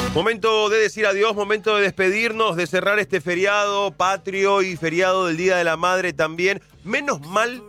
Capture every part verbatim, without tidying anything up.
Momento de decir adiós, momento de despedirnos, de cerrar este feriado patrio y feriado del Día de la Madre también. Menos mal,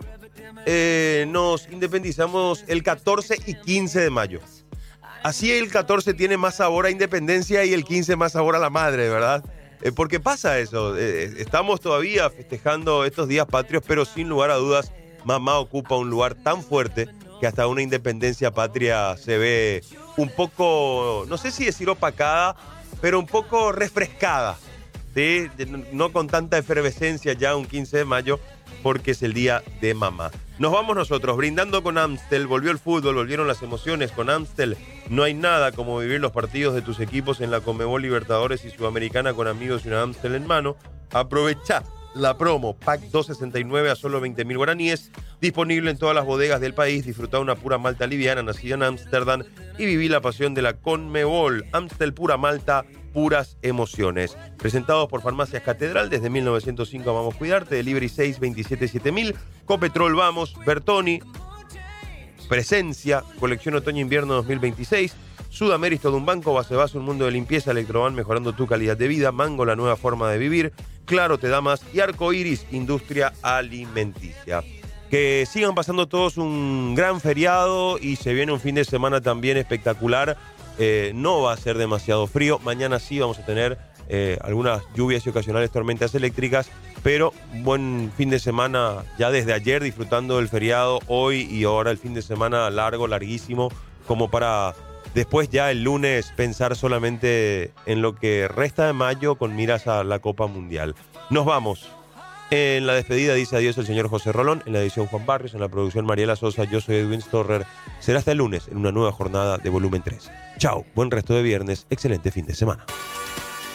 eh, nos independizamos el catorce y quince de mayo. Así el catorce tiene más sabor a independencia y el quince más sabor a la madre, ¿verdad? Eh, porque pasa eso, eh, estamos todavía festejando estos días patrios, pero sin lugar a dudas, mamá ocupa un lugar tan fuerte que hasta una independencia patria se ve un poco, no sé si decir opacada, pero un poco refrescada, ¿sí? No con tanta efervescencia ya un quince de mayo, porque es el día de mamá. Nos vamos nosotros, brindando con Amstel. Volvió el fútbol, volvieron las emociones con Amstel. No hay nada como vivir los partidos de tus equipos en la Conmebol Libertadores y Sudamericana con amigos y una Amstel en mano. Aprovecha la promo Pack doscientos sesenta y nueve a solo veinte mil guaraníes, disponible en todas las bodegas del país. Disfruta una pura malta liviana nacida en Ámsterdam y viví la pasión de la Conmebol. Amstel Pura Malta, puras emociones. Presentados por Farmacias Catedral desde mil novecientos cinco. Vamos a cuidarte. Delivery seis veintisiete siete mil. Copetrol Vamos, Bertoni, Presencia, Colección Otoño-Invierno dos mil veintiséis. Sudamérica de un banco, base base, un mundo de limpieza. Electroban, mejorando tu calidad de vida. Mango, la nueva forma de vivir. Claro, te da más. Y Arco Iris, industria alimenticia. Que sigan pasando todos un gran feriado y se viene un fin de semana también espectacular. Eh, no va a ser demasiado frío. Mañana sí vamos a tener eh, algunas lluvias y ocasionales tormentas eléctricas, pero buen fin de semana ya desde ayer, disfrutando del feriado, hoy y ahora el fin de semana largo, larguísimo, como para después ya el lunes pensar solamente en lo que resta de mayo con miras a la Copa Mundial. Nos vamos. En la despedida dice adiós el señor José Rolón, en la edición Juan Barrios, en la producción Mariela Sosa, yo soy Edwin Storrer. Será hasta el lunes en una nueva jornada de Volumen tres. Chao, buen resto de viernes, excelente fin de semana.